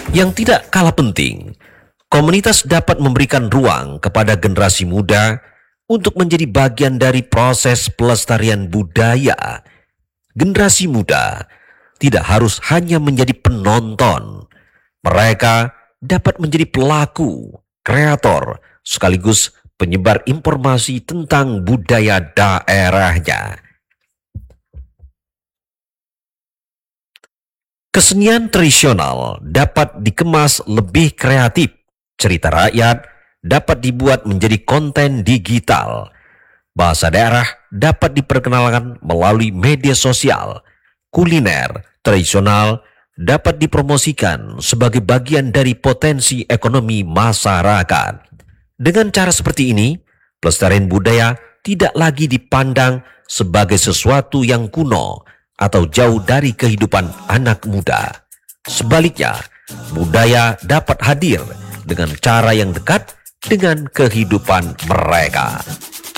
Yang tidak kalah penting, komunitas dapat memberikan ruang kepada generasi muda untuk menjadi bagian dari proses pelestarian budaya. Generasi muda tidak harus hanya menjadi penonton. Mereka dapat menjadi pelaku, kreator, sekaligus penyebar informasi tentang budaya daerahnya. Kesenian tradisional dapat dikemas lebih kreatif. Cerita rakyat dapat dibuat menjadi konten digital. Bahasa daerah dapat diperkenalkan melalui media sosial. Kuliner tradisional dapat dipromosikan sebagai bagian dari potensi ekonomi masyarakat. Dengan cara seperti ini, pelestarian budaya tidak lagi dipandang sebagai sesuatu yang kuno atau jauh dari kehidupan anak muda. Sebaliknya, budaya dapat hadir dengan cara yang dekat dengan kehidupan mereka.